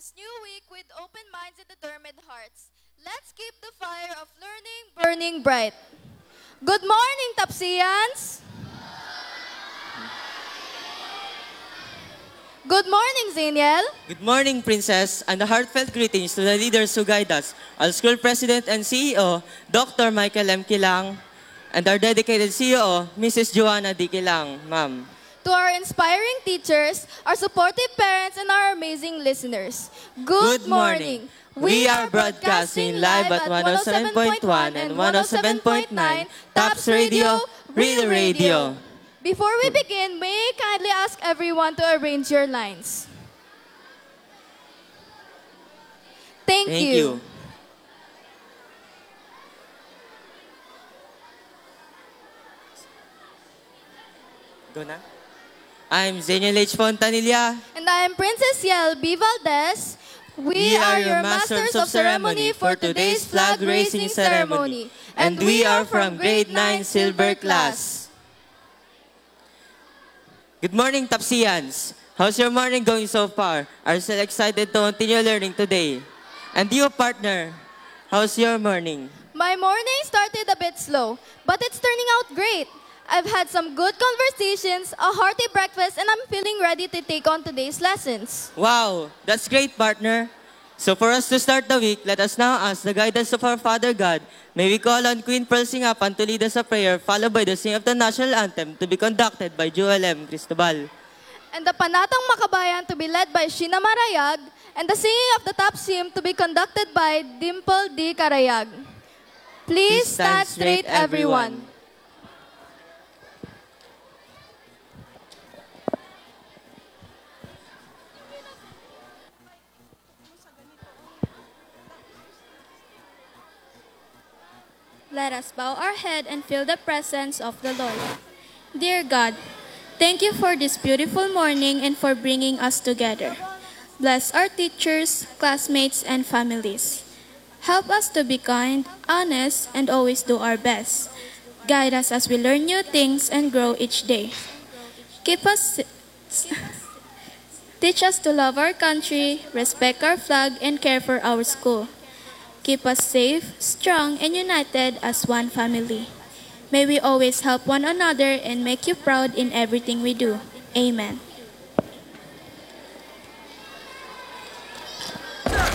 this new week with open minds and determined hearts. Let's keep the fire of learning burning bright. Good morning, Tapsians! Good morning, Zaniel! Good morning, Princess, and a heartfelt greetings to the leaders who guide us, our school president and CEO, Dr. Michael M. Kilang, and our dedicated CEO, Mrs. Joanna D. Kilang, ma'am. To our inspiring teachers, our supportive parents, and our amazing listeners. Good morning! We are broadcasting live at 107.1 and 107.9 Taps Radio, Real Radio. Before we begin, may I kindly ask everyone to arrange your lines. Thank you. Go na. I'm Zeniel H. Fontanilla. And I am Princess Yel B. Valdez. We are your masters of ceremony for today's flag raising ceremony. And we are from grade 9 silver class. Good morning, Tapsians. How's your morning going so far? Are you still excited to continue learning today? And you, partner, how's your morning? My morning started a bit slow, but it's turning out great. I've had some good conversations, a hearty breakfast, and I'm feeling ready to take on today's lessons. Wow, that's great, partner. So for us to start the week, let us now ask the guidance of our Father God. May we call on Queen Pearl Singapan to lead us a prayer, followed by the singing of the national anthem to be conducted by Joel M. Cristobal. And the Panatang Makabayan to be led by Sheena Marayag, and the singing of the top hymn to be conducted by Dimple D. Carayag. Please stand straight, everyone. Let us bow our head and feel the presence of the Lord. Dear God, thank you for this beautiful morning and for bringing us together. Bless our teachers, classmates, and families. Help us to be kind, honest, and always do our best. Guide us as we learn new things and grow each day. Teach us to love our country, respect our flag, and care for our school. Keep us safe, strong, and united as one family. May we always help one another and make you proud in everything we do. Amen.